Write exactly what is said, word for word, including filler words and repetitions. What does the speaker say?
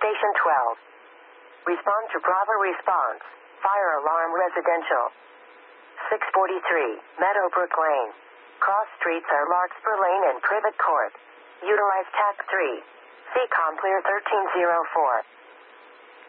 Station twelve. Respond to Bravo response. Fire alarm residential. six forty-three, Meadowbrook Lane. Cross streets are Larkspur Lane and Privet Court. Utilize T A C three. C COM clear thirteen oh four.